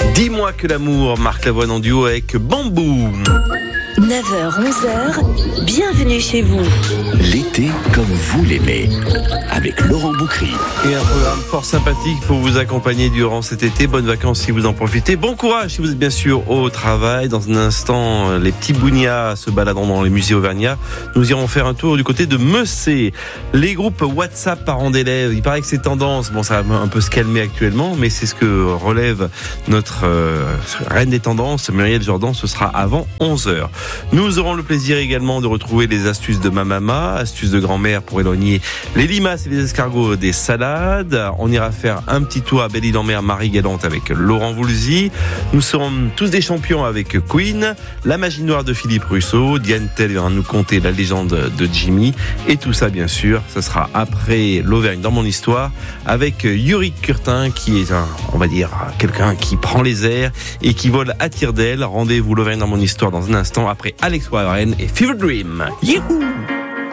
Dis-moi que l'amour, Marc Lavoine en duo avec Bambou. 9h-11h, bienvenue chez vous. L'été comme vous l'aimez, avec Laurent Boukry. Et un programme fort sympathique pour vous accompagner durant cet été. Bonnes vacances si vous en profitez. Bon courage si vous êtes bien sûr au travail. Dans un instant, les petits bougnats se baladant dans les musées auvergnats. Nous irons faire un tour du côté de Messé. Les groupes WhatsApp parents d'élèves, il paraît que c'est tendance. Bon, ça va un peu se calmer actuellement, mais c'est ce que relève notre reine des tendances, Muriel Jordan. Ce sera avant 11h. Nous aurons le plaisir également de retrouver les astuces de ma maman, astuces de grand-mère pour éloigner les limaces et les escargots des salades. On ira faire un petit tour à Belle-Île-en-Mer, Marie-Galante avec Laurent Voulzy. Nous serons tous des champions avec Queen, la magie noire de Philippe Rousseau, Diane Tell va nous conter la légende de Jimmy. Et tout ça, bien sûr, ce sera après l'Auvergne dans mon histoire avec Yuri Curtin qui est on va dire, quelqu'un qui prend les airs et qui vole à tire d'aile. Rendez-vous l'Auvergne dans mon histoire dans un instant après Alex Warren et Fever Dream. Youhou!